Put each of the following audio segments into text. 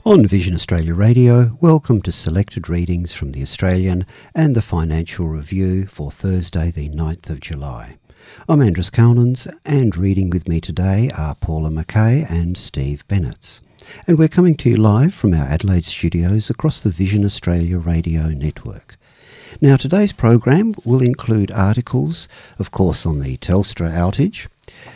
On Vision Australia Radio, welcome to selected readings from The Australian and the Financial Review for Thursday the 9th of July. I'm Andrew Cownans, and reading with me today are Paula McKay and Steve Bennett. And we're coming to you live from our Adelaide studios across the Vision Australia Radio network. Now, today's program will include articles, of course, on the Telstra outage,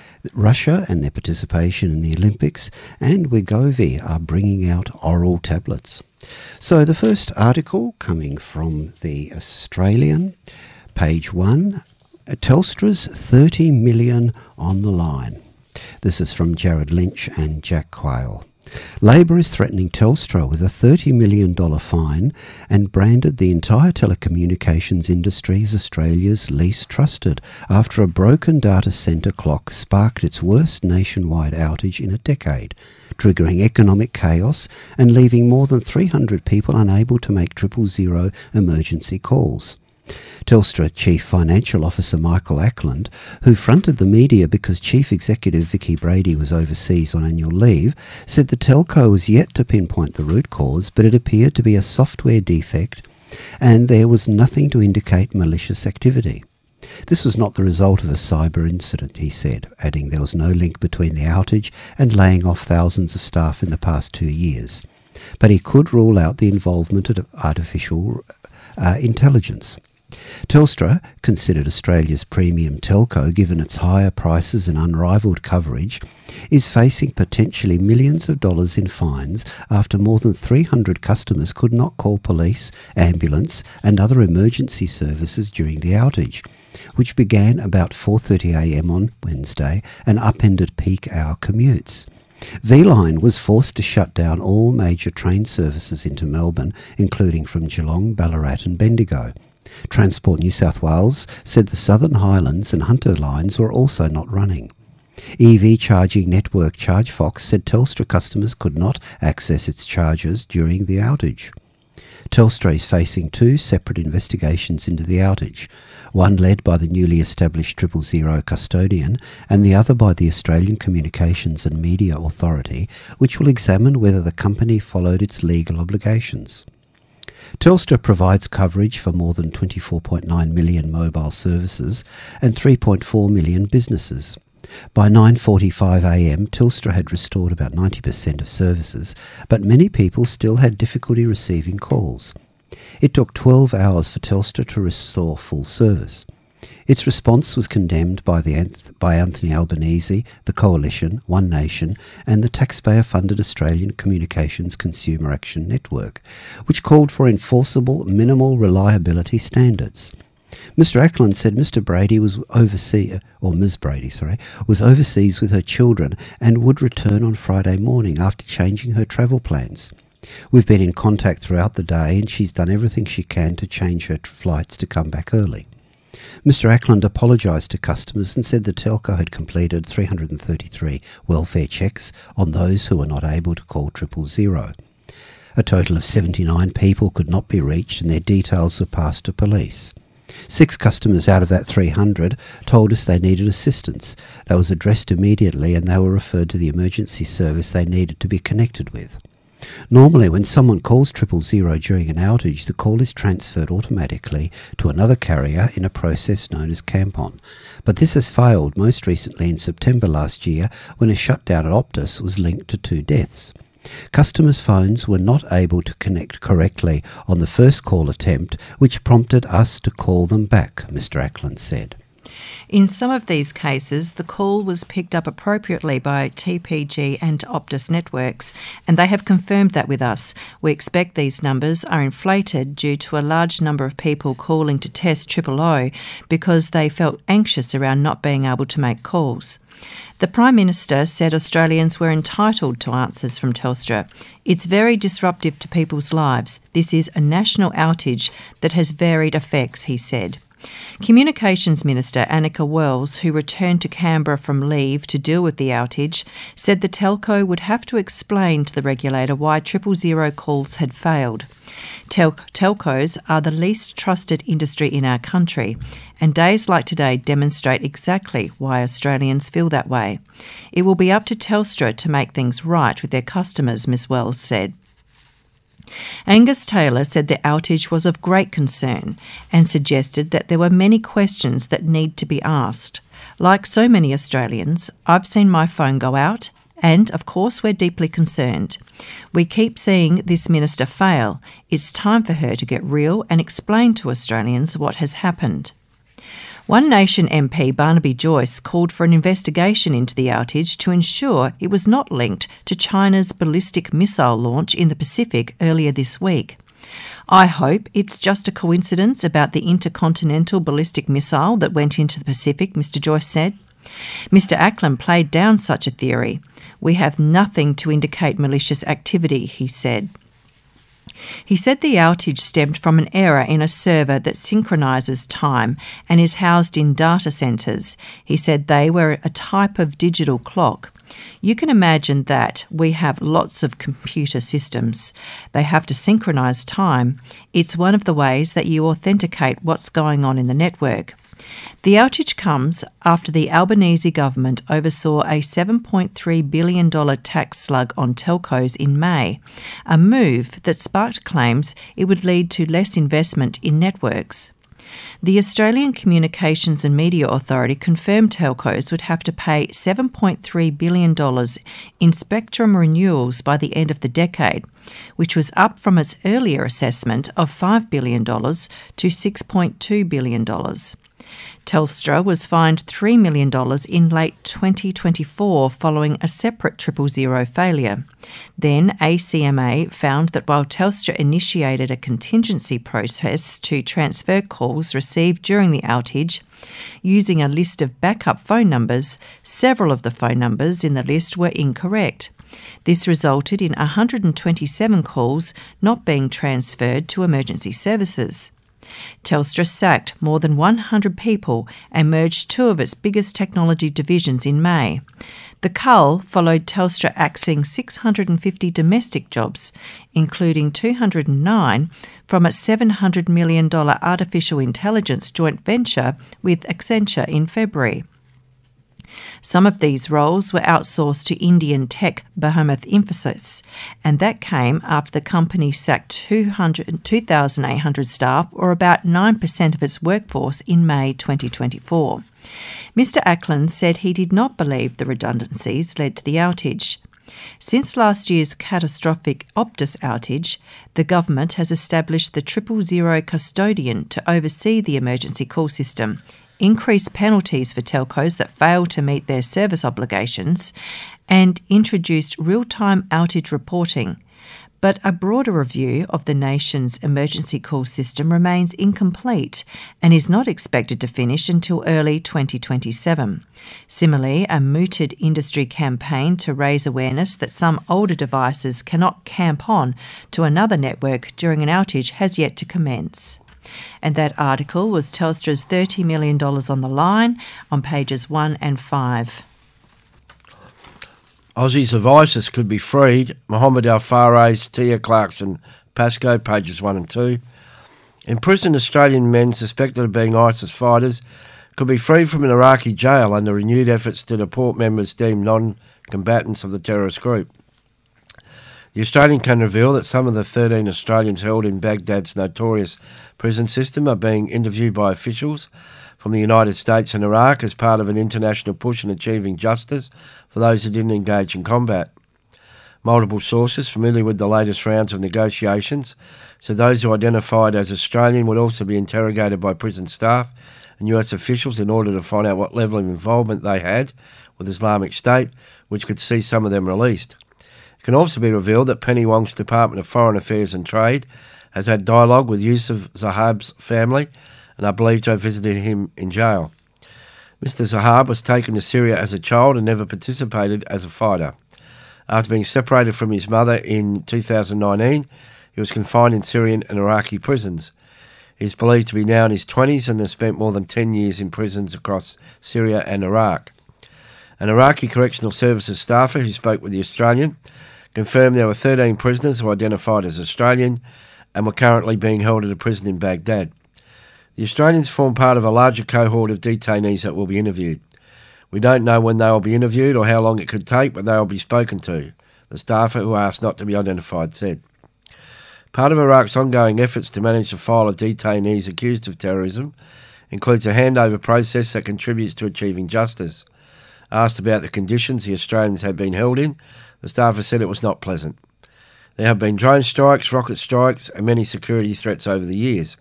Russia and their participation in the Olympics, and Wegovy are bringing out oral tablets. So the first article coming from The Australian, page 1, Telstra's 30 million on the line. This is from Jared Lynch and Jack Quayle. Labor is threatening Telstra with a $30 million fine and branded the entire telecommunications industry as Australia's least trusted after a broken data centre clock sparked its worst nationwide outage in a decade, triggering economic chaos and leaving more than 300 people unable to make 000 emergency calls. Telstra Chief Financial Officer Michael Ackland, who fronted the media because Chief Executive Vicki Brady was overseas on annual leave, said the telco was yet to pinpoint the root cause, but it appeared to be a software defect and there was nothing to indicate malicious activity. This was not the result of a cyber incident, he said, adding there was no link between the outage and laying off thousands of staff in the past 2 years. But he could rule out the involvement of artificial intelligence. Telstra, considered Australia's premium telco given its higher prices and unrivalled coverage, is facing potentially millions of dollars in fines after more than 300 customers could not call police, ambulance and other emergency services during the outage, which began about 4:30 a.m. on Wednesday and upended peak hour commutes. V-Line was forced to shut down all major train services into Melbourne, including from Geelong, Ballarat and Bendigo. Transport New South Wales said the Southern Highlands and Hunter lines were also not running. EV charging network ChargeFox said Telstra customers could not access its chargers during the outage. Telstra is facing 2 separate investigations into the outage, one led by the newly established 000 custodian and the other by the Australian Communications and Media Authority, which will examine whether the company followed its legal obligations. Telstra provides coverage for more than 24.9 million mobile services and 3.4 million businesses. By 9:45 a.m, Telstra had restored about 90% of services, but many people still had difficulty receiving calls. It took 12 hours for Telstra to restore full service. Its response was condemned by Anthony Albanese, the Coalition, One Nation and the taxpayer-funded Australian Communications Consumer Action Network, which called for enforceable minimal reliability standards. Mr. Ackland said Mr. Brady was Ms. Brady, was overseas with her children and would return on Friday morning after changing her travel plans. We've been in contact throughout the day and she's done everything she can to change her flights to come back early. Mr. Ackland apologised to customers and said the telco had completed 333 welfare checks on those who were not able to call 000. A total of 79 people could not be reached and their details were passed to police. 6 customers out of that 300 told us they needed assistance. That was addressed immediately and they were referred to the emergency service they needed to be connected with. Normally, when someone calls 000 during an outage, the call is transferred automatically to another carrier in a process known as CAMPON. But this has failed most recently in September last year when a shutdown at Optus was linked to 2 deaths. Customers' phones were not able to connect correctly on the first call attempt, which prompted us to call them back, Mr. Ackland said. In some of these cases, the call was picked up appropriately by TPG and Optus networks, and they have confirmed that with us. We expect these numbers are inflated due to a large number of people calling to test 000 because they felt anxious around not being able to make calls. The Prime Minister said Australians were entitled to answers from Telstra. It's very disruptive to people's lives. This is a national outage that has varied effects, he said. Communications Minister Annika Wells, who returned to Canberra from leave to deal with the outage, said the telco would have to explain to the regulator why 000 calls had failed. Telcos are the least trusted industry in our country, and days like today demonstrate exactly why Australians feel that way. It will be up to Telstra to make things right with their customers, Ms Wells said. Angus Taylor said the outage was of great concern and suggested that there were many questions that need to be asked. Like so many Australians, I've seen my phone go out and, of course, we're deeply concerned. We keep seeing this minister fail. It's time for her to get real and explain to Australians what has happened. One Nation MP Barnaby Joyce called for an investigation into the outage to ensure it was not linked to China's ballistic missile launch in the Pacific earlier this week. I hope it's just a coincidence about the intercontinental ballistic missile that went into the Pacific, Mr Joyce said. Mr Ackland played down such a theory. We have nothing to indicate malicious activity, he said. He said the outage stemmed from an error in a server that synchronises time and is housed in data centres. He said they were a type of digital clock. You can imagine that we have lots of computer systems. They have to synchronise time. It's one of the ways that you authenticate what's going on in the network. The outage comes after the Albanese government oversaw a $7.3 billion tax slug on telcos in May, a move that sparked claims it would lead to less investment in networks. The Australian Communications and Media Authority confirmed telcos would have to pay $7.3 billion in spectrum renewals by the end of the decade, which was up from its earlier assessment of $5 billion to $6.2 billion. Telstra was fined $3 million in late 2024 following a separate 000 failure. Then ACMA found that while Telstra initiated a contingency process to transfer calls received during the outage, using a list of backup phone numbers, several of the phone numbers in the list were incorrect. This resulted in 127 calls not being transferred to emergency services. Telstra sacked more than 100 people and merged two of its biggest technology divisions in May. The cull followed Telstra axing 650 domestic jobs, including 209 from its $700 million artificial intelligence joint venture with Accenture in February. Some of these roles were outsourced to Indian tech behemoth Infosys, and that came after the company sacked 2,800 staff, or about 9% of its workforce, in May 2024. Mr Ackland said he did not believe the redundancies led to the outage. Since last year's catastrophic Optus outage, the government has established the 000 custodian to oversee the emergency call system, increase penalties for telcos that fail to meet their service obligations, and introduced real-time outage reporting. But a broader review of the nation's emergency call system remains incomplete and is not expected to finish until early 2027. Similarly, a mooted industry campaign to raise awareness that some older devices cannot camp on to another network during an outage has yet to commence. And that article was Telstra's $30 million on the line on pages 1 and 5. Aussies of ISIS could be freed. Mohammed Al Fares, Tia Clarkson, Pascoe, pages 1 and 2. Imprisoned Australian men suspected of being ISIS fighters could be freed from an Iraqi jail under renewed efforts to deport members deemed non-combatants of the terrorist group. The Australian can reveal that some of the 13 Australians held in Baghdad's notorious prison system are being interviewed by officials from the United States and Iraq as part of an international push in achieving justice for those who didn't engage in combat. Multiple sources familiar with the latest rounds of negotiations said those who identified as Australian would also be interrogated by prison staff and US officials in order to find out what level of involvement they had with Islamic State, which could see some of them released. It can also be revealed that Penny Wong's Department of Foreign Affairs and Trade has had dialogue with Yusuf Zahab's family and are believed to have visited him in jail. Mr Zahab was taken to Syria as a child and never participated as a fighter. After being separated from his mother in 2019, he was confined in Syrian and Iraqi prisons. He is believed to be now in his 20s and has spent more than 10 years in prisons across Syria and Iraq. An Iraqi Correctional Services staffer who spoke with the Australian confirmed there were 13 prisoners who identified as Australian and were currently being held at a prison in Baghdad. The Australians form part of a larger cohort of detainees that will be interviewed. We don't know when they will be interviewed or how long it could take, but they will be spoken to, the staffer, who asked not to be identified, said. Part of Iraq's ongoing efforts to manage the file of detainees accused of terrorism includes a handover process that contributes to achieving justice. Asked about the conditions the Australians had been held in, the staffer said it was not pleasant. There have been drone strikes, rocket strikes and many security threats over the years.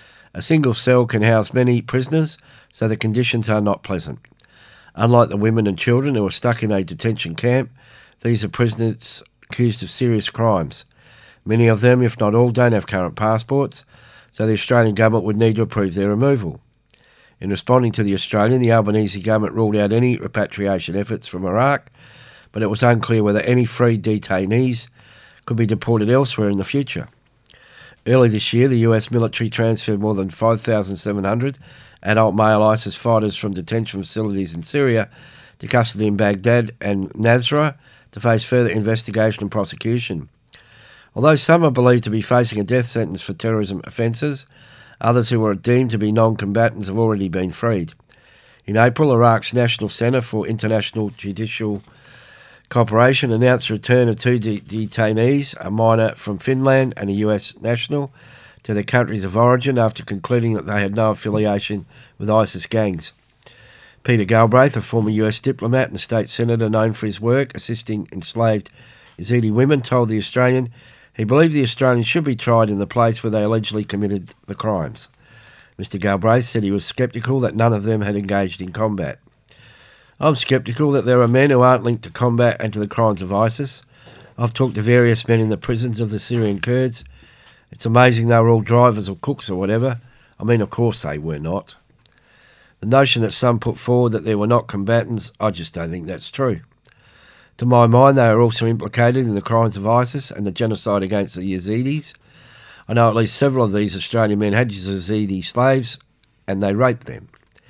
A single cell can house many prisoners, so the conditions are not pleasant. Unlike the women and children who are stuck in a detention camp, these are prisoners accused of serious crimes. Many of them, if not all, don't have current passports, so the Australian government would need to approve their removal. In responding to the Australian, the Albanese government ruled out any repatriation efforts from Iraq, but it was unclear whether any freed detainees could be deported elsewhere in the future. Early this year, the US military transferred more than 5,700 adult male ISIS fighters from detention facilities in Syria to custody in Baghdad and Nasrallah to face further investigation and prosecution. Although some are believed to be facing a death sentence for terrorism offences, others who were deemed to be non-combatants have already been freed. In April, Iraq's National Centre for International Judicial Cooperation announced the return of two detainees, a minor from Finland and a US national, to their countries of origin after concluding that they had no affiliation with ISIS gangs. Peter Galbraith, a former US diplomat and state senator known for his work assisting enslaved Yazidi women, told The Australian he believed the Australians should be tried in the place where they allegedly committed the crimes. Mr Galbraith said he was sceptical that none of them had engaged in combat. I'm sceptical that there are men who aren't linked to combat and to the crimes of ISIS. I've talked to various men in the prisons of the Syrian Kurds. It's amazing they were all drivers or cooks or whatever. I mean, of course they were not. The notion that some put forward that they were not combatants, I just don't think that's true. To my mind, they are also implicated in the crimes of ISIS and the genocide against the Yazidis. I know at least several of these Australian men had Yazidi slaves and they raped them.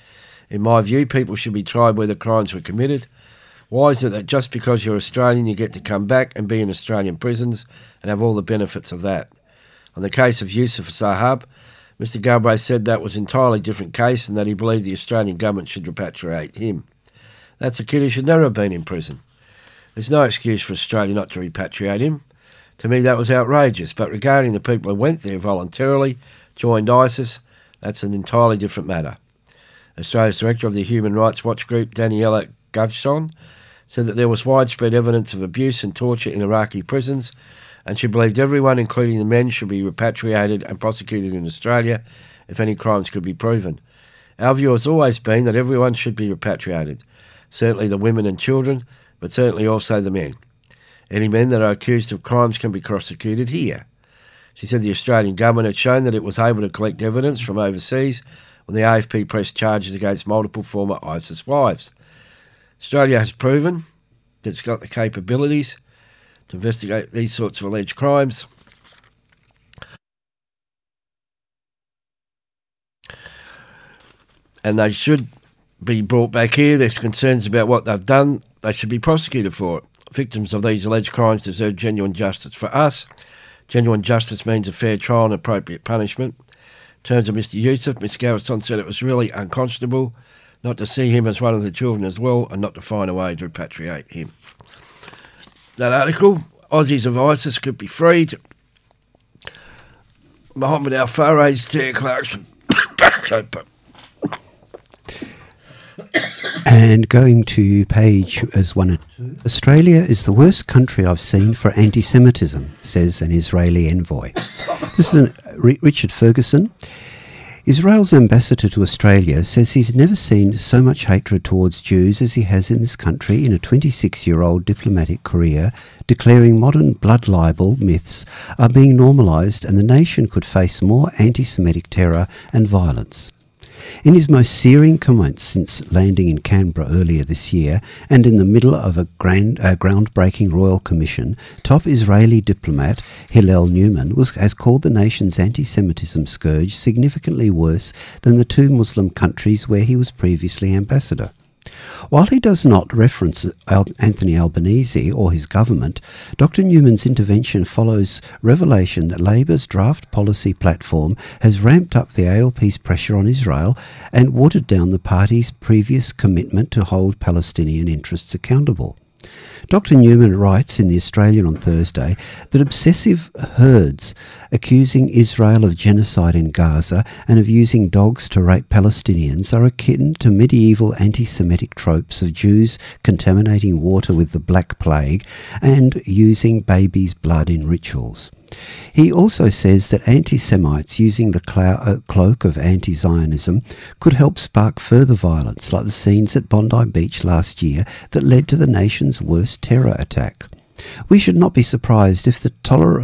In my view, people should be tried where the crimes were committed. Why is it that just because you're Australian you get to come back and be in Australian prisons and have all the benefits of that? On the case of Yusuf Sahab, Mr Galbraith said that was an entirely different case and that he believed the Australian government should repatriate him. That's a kid who should never have been in prison. There's no excuse for Australia not to repatriate him. To me that was outrageous, but regarding the people who went there voluntarily, joined ISIS, that's an entirely different matter. Australia's director of the Human Rights Watch group, Daniela Gavshon, said that there was widespread evidence of abuse and torture in Iraqi prisons, and she believed everyone, including the men, should be repatriated and prosecuted in Australia if any crimes could be proven. Our view has always been that everyone should be repatriated, certainly the women and children, but certainly also the men. Any men that are accused of crimes can be prosecuted here. She said the Australian government had shown that it was able to collect evidence from overseas when the AFP pressed charges against multiple former ISIS wives. Australia has proven that it's got the capabilities to investigate these sorts of alleged crimes. And they should be brought back here. There's concerns about what they've done. They should be prosecuted for it. Victims of these alleged crimes deserve genuine justice. For us, genuine justice means a fair trial and appropriate punishment. In terms of Mr Yusuf, Ms Gaveston said it was really unconscionable not to see him as one of the children as well and not to find a way to repatriate him. That article, Aussies of ISIS could be freed. Mohammed Al-Faray's Tia Clarkson. And going to page as 1 and 2. Australia is the worst country I've seen for anti-Semitism, says an Israeli envoy. This is Richard Ferguson. Israel's ambassador to Australia says he's never seen so much hatred towards Jews as he has in this country in a 26-year-old diplomatic career, declaring modern blood libel myths are being normalised and the nation could face more anti-Semitic terror and violence. In his most searing comments since landing in Canberra earlier this year, and in the middle of a groundbreaking royal commission, top Israeli diplomat Hillel Newman has called the nation's anti-Semitism scourge significantly worse than the two Muslim countries where he was previously ambassador. While he does not reference Anthony Albanese or his government, Dr Newman's intervention follows revelation that Labor's draft policy platform has ramped up the ALP's pressure on Israel and watered down the party's previous commitment to hold Palestinian interests accountable. Dr. Newman writes in The Australian on Thursday that obsessive herds accusing Israel of genocide in Gaza and of using dogs to rape Palestinians are akin to medieval anti-Semitic tropes of Jews contaminating water with the Black Plague and using babies' blood in rituals. He also says that anti-Semites using the cloak of anti-Zionism could help spark further violence, like the scenes at Bondi Beach last year that led to the nation's worst terror attack. We should not be surprised if the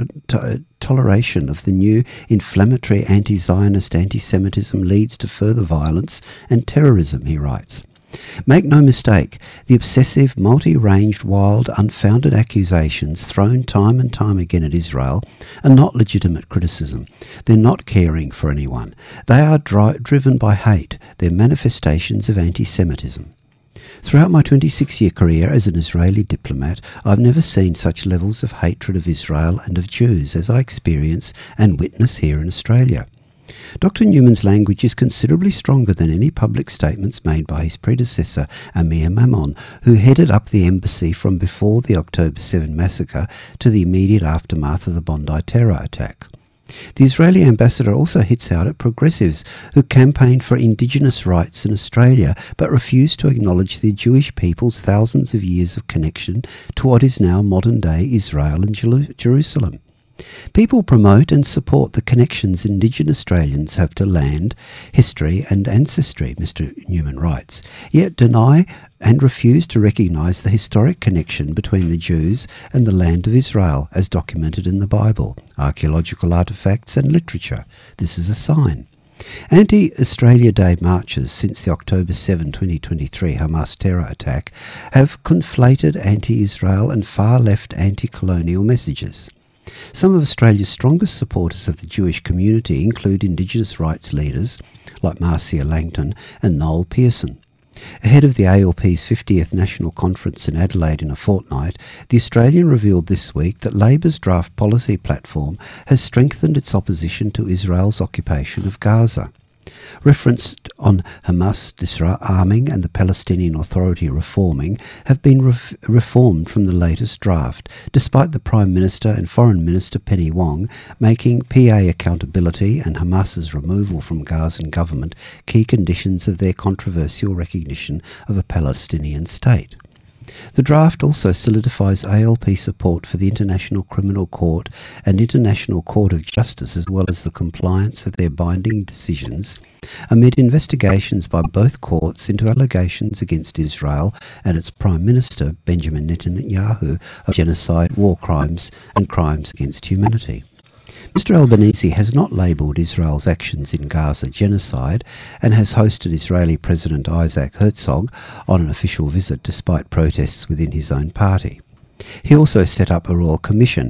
toleration of the new inflammatory anti-Zionist anti-Semitism leads to further violence and terrorism, he writes. Make no mistake, the obsessive, multi-ranged, wild, unfounded accusations thrown time and time again at Israel are not legitimate criticism. They're not caring for anyone. They are driven by hate. They're manifestations of anti-Semitism. Throughout my 26-year career as an Israeli diplomat, I've never seen such levels of hatred of Israel and of Jews as I experience and witness here in Australia. Dr. Newman's language is considerably stronger than any public statements made by his predecessor, Amir Mammon, who headed up the embassy from before the October 7 massacre to the immediate aftermath of the Bondi terror attack. The Israeli ambassador also hits out at progressives who campaigned for indigenous rights in Australia but refused to acknowledge the Jewish people's thousands of years of connection to what is now modern-day Israel and Jerusalem. People promote and support the connections Indigenous Australians have to land, history and ancestry, Mr. Newman writes, yet deny and refuse to recognise the historic connection between the Jews and the land of Israel as documented in the Bible, archaeological artefacts and literature. This is a sign. Anti-Australia Day marches since the October 7, 2023 Hamas terror attack have conflated anti-Israel and far-left anti-colonial messages. Some of Australia's strongest supporters of the Jewish community include Indigenous rights leaders like Marcia Langton and Noel Pearson. Ahead of the ALP's 50th National Conference in Adelaide in a fortnight, The Australian revealed this week that Labor's draft policy platform has strengthened its opposition to Israel's occupation of Gaza. Referenced on Hamas disarming and the Palestinian Authority reforming have been reformed from the latest draft, despite the Prime Minister and Foreign Minister Penny Wong making PA accountability and Hamas's removal from Gazan government key conditions of their controversial recognition of a Palestinian state. The draft also solidifies ALP support for the International Criminal Court and International Court of Justice, as well as the compliance of their binding decisions, amid investigations by both courts into allegations against Israel and its Prime Minister, Benjamin Netanyahu, of genocide, war crimes and crimes against humanity. Mr. Albanese has not labelled Israel's actions in Gaza genocide and has hosted Israeli President Isaac Herzog on an official visit despite protests within his own party. He also set up a royal commission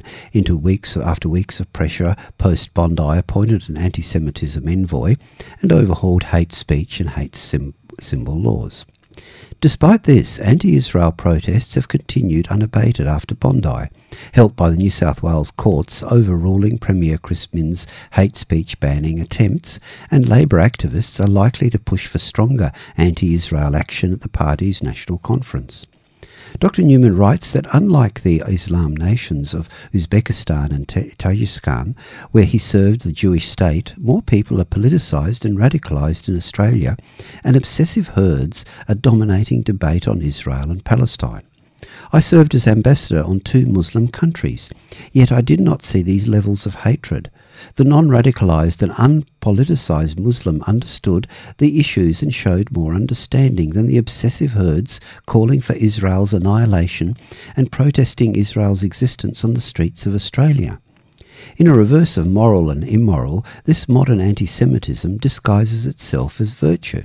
after weeks of pressure post-Bondi, appointed an anti-Semitism envoy and overhauled hate speech and hate symbol laws. Despite this, anti-Israel protests have continued unabated after Bondi, helped by the New South Wales courts overruling Premier Chris Minns' hate speech banning attempts, and Labor activists are likely to push for stronger anti-Israel action at the party's national conference. Dr. Newman writes that unlike the Islam nations of Uzbekistan and Tajikistan, where he served the Jewish state, more people are politicised and radicalised in Australia, and obsessive herds are dominating debate on Israel and Palestine. I served as ambassador on 2 Muslim countries, yet I did not see these levels of hatred. The non-radicalised and unpoliticised Muslim understood the issues and showed more understanding than the obsessive herds calling for Israel's annihilation and protesting Israel's existence on the streets of Australia. In a reverse of moral and immoral, this modern anti-Semitism disguises itself as virtue.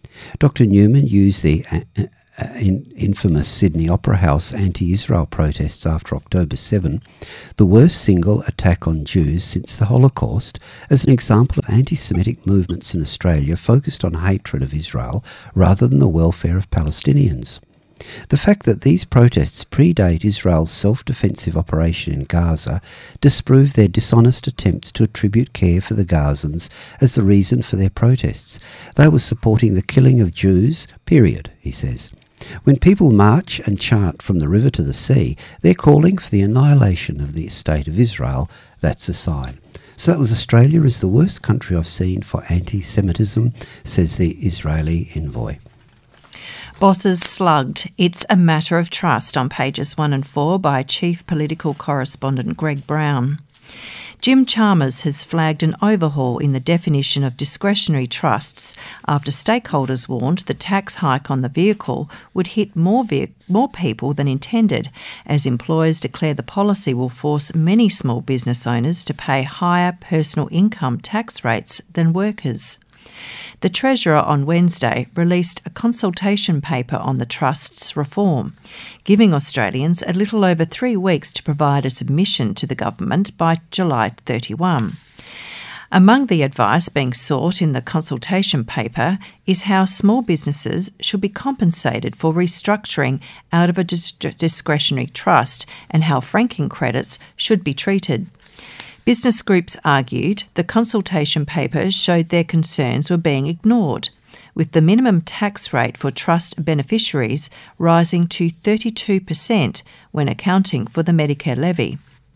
Dr. Newman used the infamous Sydney Opera House anti-Israel protests after October 7, the worst single attack on Jews since the Holocaust, as an example of anti-Semitic movements in Australia focused on hatred of Israel rather than the welfare of Palestinians. The fact that these protests predate Israel's self-defensive operation in Gaza disprove their dishonest attempts to attribute care for the Gazans as the reason for their protests. They were supporting the killing of Jews, period, he says. When people march and chant from the river to the sea, they're calling for the annihilation of the state of Israel. That's a sign. So that was Australia is the worst country I've seen for anti-Semitism, says the Israeli envoy. Bosses slugged. It's a matter of trust on pages 1 and 4 by Chief Political Correspondent Greg Brown. Jim Chalmers has flagged an overhaul in the definition of discretionary trusts after stakeholders warned the tax hike on the vehicle would hit more people than intended, as employers declare the policy will force many small business owners to pay higher personal income tax rates than workers. The Treasurer on Wednesday released a consultation paper on the trust's reform, giving Australians a little over 3 weeks to provide a submission to the government by July 31. Among the advice being sought in the consultation paper is how small businesses should be compensated for restructuring out of a discretionary trust and how franking credits should be treated. Business groups argued the consultation paper showed their concerns were being ignored, with the minimum tax rate for trust beneficiaries rising to 32% when accounting for the Medicare levy.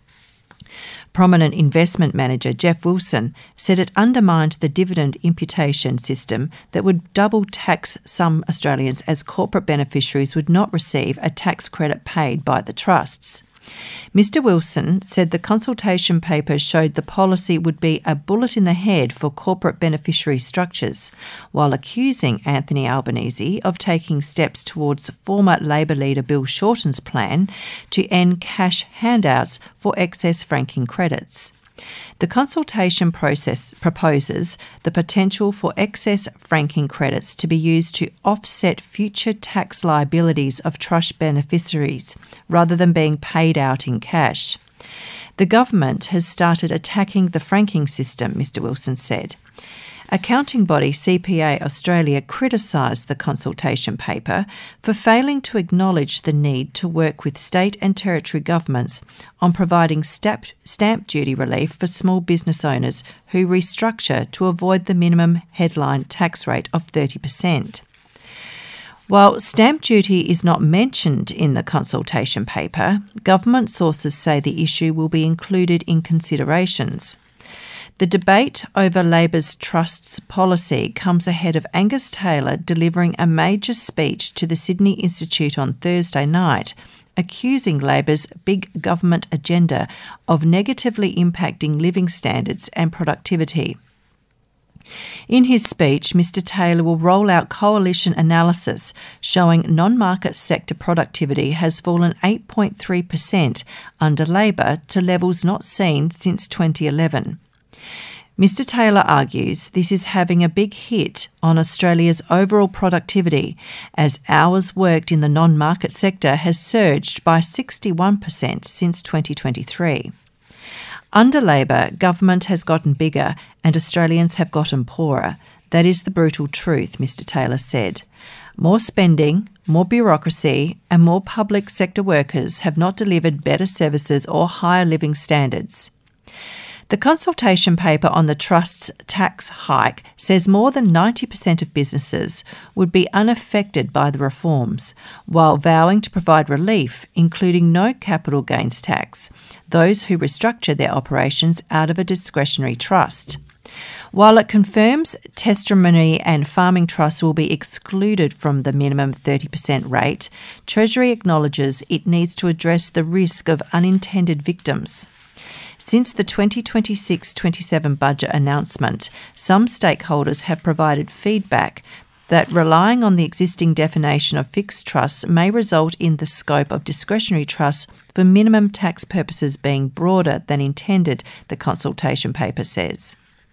Prominent investment manager Jeff Wilson said it undermined the dividend imputation system that would double tax some Australians as corporate beneficiaries would not receive a tax credit paid by the trusts. Mr Wilson said the consultation paper showed the policy would be a bullet in the head for corporate beneficiary structures, while accusing Anthony Albanese of taking steps towards former Labor leader Bill Shorten's plan to end cash handouts for excess franking credits. The consultation process proposes the potential for excess franking credits to be used to offset future tax liabilities of trust beneficiaries rather than being paid out in cash. The government has started attacking the franking system, Mr Wilson said. Accounting body CPA Australia criticised the consultation paper for failing to acknowledge the need to work with state and territory governments on providing stamp duty relief for small business owners who restructure to avoid the minimum headline tax rate of 30%. While stamp duty is not mentioned in the consultation paper, government sources say the issue will be included in considerations. The debate over Labor's trusts policy comes ahead of Angus Taylor delivering a major speech to the Sydney Institute on Thursday night, accusing Labor's big government agenda of negatively impacting living standards and productivity. In his speech, Mr Taylor will roll out coalition analysis showing non-market sector productivity has fallen 8.3% under Labor to levels not seen since 2011. Mr Taylor argues this is having a big hit on Australia's overall productivity as hours worked in the non-market sector has surged by 61% since 2023. Under Labor, government has gotten bigger and Australians have gotten poorer. That is the brutal truth, Mr Taylor said. More spending, more bureaucracy and more public sector workers have not delivered better services or higher living standards. The consultation paper on the Trust's tax hike says more than 90% of businesses would be unaffected by the reforms, while vowing to provide relief, including no capital gains tax, those who restructure their operations out of a discretionary trust. While it confirms testimony and farming trusts will be excluded from the minimum 30% rate, Treasury acknowledges it needs to address the risk of unintended victims. Since the 2026-27 budget announcement, some stakeholders have provided feedback that relying on the existing definition of fixed trusts may result in the scope of discretionary trusts for minimum tax purposes being broader than intended, the consultation paper says.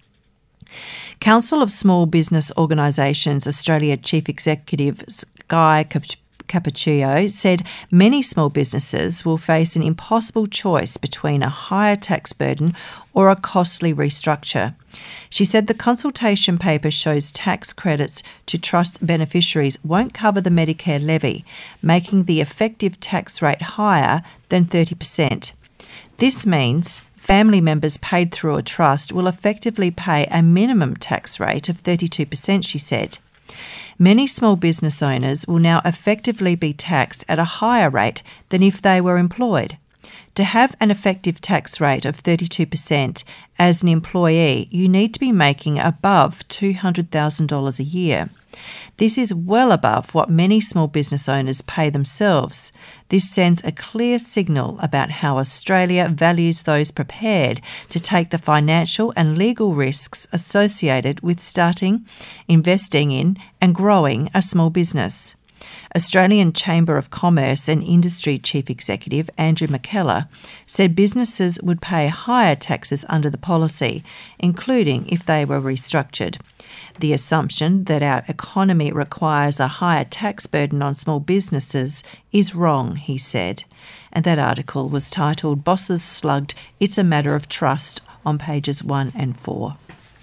Council of Small Business Organisations Australia Chief Executive Guy Cappuccio said many small businesses will face an impossible choice between a higher tax burden or a costly restructure. She said the consultation paper shows tax credits to trust beneficiaries won't cover the Medicare levy, making the effective tax rate higher than 30%. This means family members paid through a trust will effectively pay a minimum tax rate of 32%, she said. Many small business owners will now effectively be taxed at a higher rate than if they were employed. To have an effective tax rate of 32% as an employee, you need to be making above $200,000 a year. This is well above what many small business owners pay themselves. This sends a clear signal about how Australia values those prepared to take the financial and legal risks associated with starting, investing in, and growing a small business. Australian Chamber of Commerce and Industry Chief Executive Andrew McKellar said businesses would pay higher taxes under the policy, including if they were restructured. The assumption that our economy requires a higher tax burden on small businesses is wrong, he said. And that article was titled "Bosses Slugged, It's a Matter of Trust" on pages 1 and 4.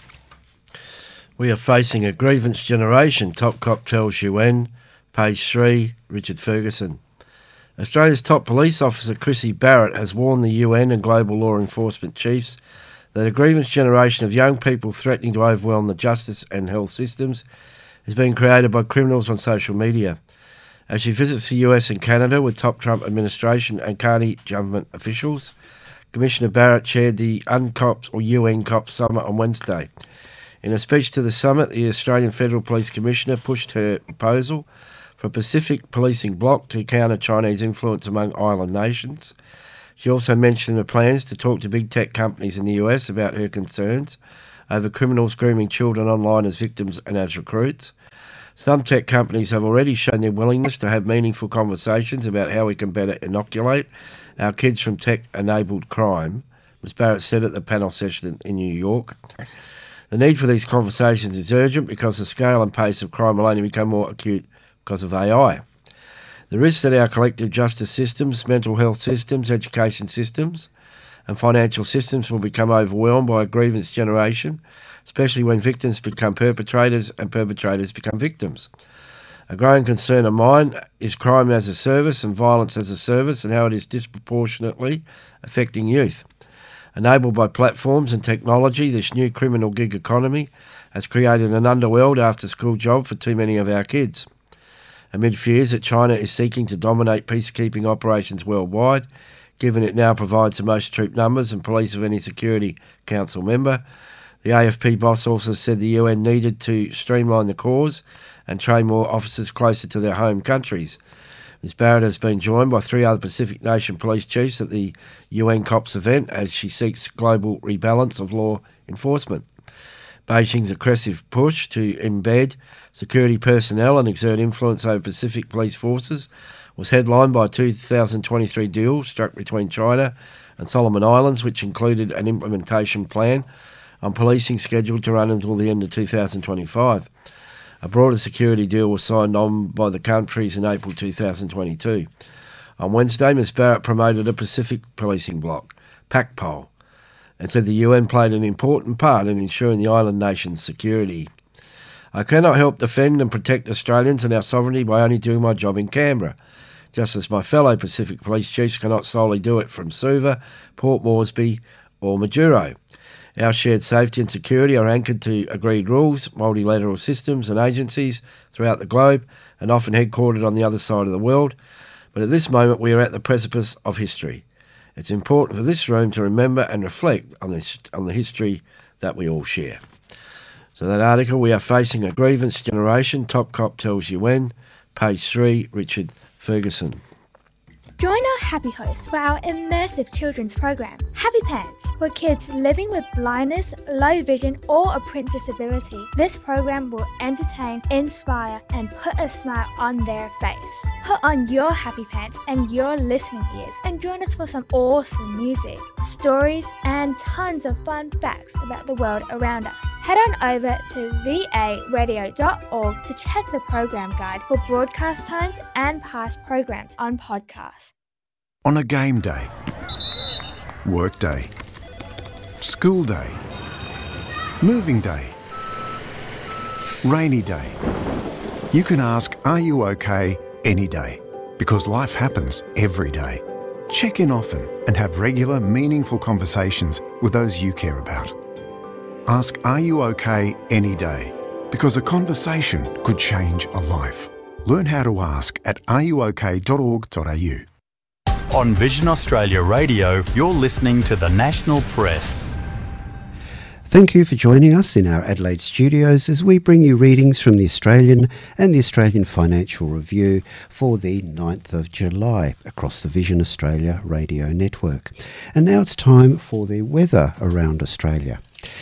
We are facing a grievance generation, Top Cop tells UN. Page 3, Richard Ferguson. Australia's top police officer Chrissy Barrett has warned the UN and global law enforcement chiefs that a grievance generation of young people threatening to overwhelm the justice and health systems is being created by criminals on social media. As she visits the US and Canada with top Trump administration and Carney government officials, Commissioner Barrett chaired the UNCOPS or UN COPS Summit on Wednesday. In a speech to the summit, the Australian Federal Police Commissioner pushed her proposal for a Pacific policing bloc to counter Chinese influence among island nations. She also mentioned the plans to talk to big tech companies in the US about her concerns over criminals grooming children online as victims and as recruits. Some tech companies have already shown their willingness to have meaningful conversations about how we can better inoculate our kids from tech-enabled crime, Ms. Barrett said at the panel session in New York. The need for these conversations is urgent because the scale and pace of crime will only become more acute because of AI. The risk that our collective justice systems, mental health systems, education systems and financial systems will become overwhelmed by a grievance generation, especially when victims become perpetrators and perpetrators become victims. A growing concern of mine is crime as a service and violence as a service and how it is disproportionately affecting youth. Enabled by platforms and technology, this new criminal gig economy has created an underworld after-school job for too many of our kids. Amid fears that China is seeking to dominate peacekeeping operations worldwide, given it now provides the most troop numbers and police of any Security Council member, the AFP boss also said the UN needed to streamline the cause and train more officers closer to their home countries. Ms. Barrett has been joined by 3 other Pacific Nation police chiefs at the UN COPS event as she seeks global rebalance of law enforcement. Beijing's aggressive push to embed security personnel and exert influence over Pacific police forces was headlined by a 2023 deal struck between China and Solomon Islands, which included an implementation plan on policing scheduled to run until the end of 2025. A broader security deal was signed on by the countries in April 2022. On Wednesday, Ms. Barrett promoted a Pacific policing bloc, PACPOL, and said the UN played an important part in ensuring the island nation's security. I cannot help defend and protect Australians and our sovereignty by only doing my job in Canberra, just as my fellow Pacific police chiefs cannot solely do it from Suva, Port Moresby or Majuro. Our shared safety and security are anchored to agreed rules, multilateral systems and agencies throughout the globe and often headquartered on the other side of the world. But at this moment we are at the precipice of history. It's important for this room to remember and reflect on the history that we all share. So that article, We Are Facing a Grievance Generation, Top Cop tells UN, page 3, Richard Ferguson. Join our Happy Hosts for our immersive children's program, Happy Pants, for kids living with blindness, low vision or a print disability. This program will entertain, inspire and put a smile on their face. Put on your happy pants and your listening ears and join us for some awesome music, stories and tons of fun facts about the world around us. Head on over to varadio.org to check the program guide for broadcast times and past programs on podcast. On a game day, work day, school day, moving day, rainy day, you can ask, are you okay? Any day, because life happens every day. Check in often and have regular, meaningful conversations with those you care about. Ask, are you okay any day? because a conversation could change a life. Learn how to ask at ruok.org.au. On Vision Australia Radio, you're listening to The National Press. Thank you for joining us in our Adelaide studios as we bring you readings from the Australian and the Australian Financial Review for the 9th of July across the Vision Australia radio network. And now it's time for the weather around Australia.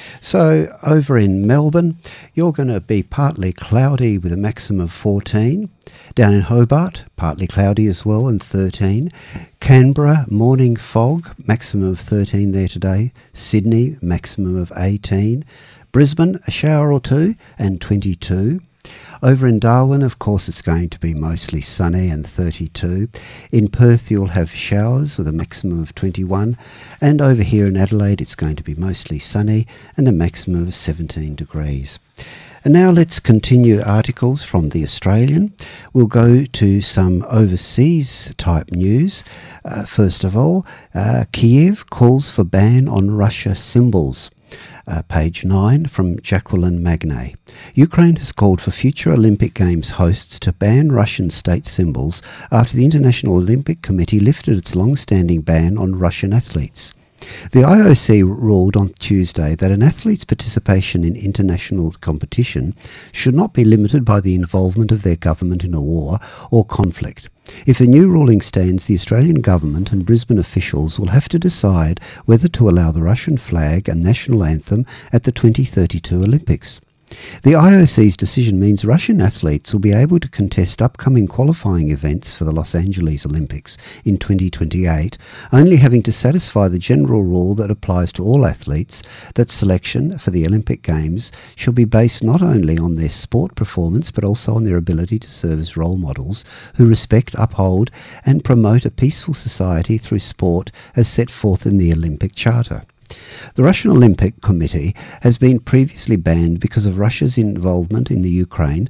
So over in Melbourne, you're going to be partly cloudy with a maximum of 14. Down in Hobart, partly cloudy as well and 13. Canberra, morning fog, maximum of 13 there today. Sydney, maximum of 18. Brisbane, a shower or two and 22. Over in Darwin, of course, it's going to be mostly sunny and 32. In Perth, you'll have showers with a maximum of 21. And over here in Adelaide, it's going to be mostly sunny and a maximum of 17 degrees. And now let's continue articles from The Australian. We'll go to some overseas type news. First of all, Kiev calls for ban on Russia symbols. Page 9 from Jacqueline Magnay. Ukraine has called for future Olympic Games hosts to ban Russian state symbols after the International Olympic Committee lifted its long-standing ban on Russian athletes. The IOC ruled on Tuesday that an athlete's participation in international competition should not be limited by the involvement of their government in a war or conflict. If the new ruling stands, the Australian government and Brisbane officials will have to decide whether to allow the Russian flag and national anthem at the 2032 Olympics. The IOC's decision means Russian athletes will be able to contest upcoming qualifying events for the Los Angeles Olympics in 2028, only having to satisfy the general rule that applies to all athletes that selection for the Olympic Games shall be based not only on their sport performance but also on their ability to serve as role models who respect, uphold and promote a peaceful society through sport as set forth in the Olympic Charter. The Russian Olympic Committee has been previously banned because of Russia's involvement in the Ukraine,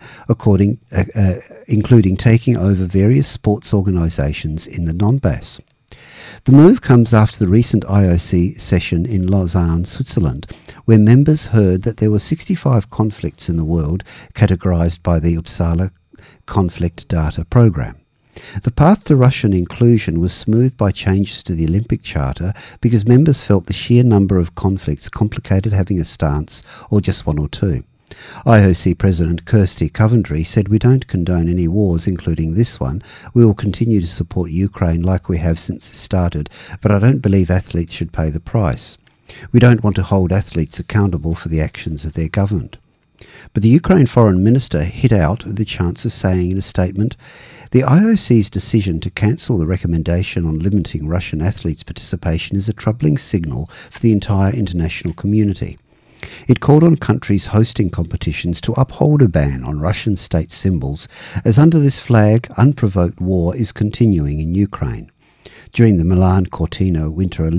including taking over various sports organisations in the Donbass. The move comes after the recent IOC session in Lausanne, Switzerland, where members heard that there were 65 conflicts in the world categorised by the Uppsala Conflict Data Programme. The path to Russian inclusion was smoothed by changes to the Olympic Charter because members felt the sheer number of conflicts complicated having a stance or just one or two. IOC President Kirsty Coventry said, "We don't condone any wars, including this one. We will continue to support Ukraine like we have since it started, but I don't believe athletes should pay the price. We don't want to hold athletes accountable for the actions of their government." But the Ukraine Foreign Minister hit out the chances, saying in a statement, "The IOC's decision to cancel the recommendation on limiting Russian athletes' participation is a troubling signal for the entire international community." It called on countries hosting competitions to uphold a ban on Russian state symbols, as under this flag, unprovoked war is continuing in Ukraine. During the Milan Cortina Winter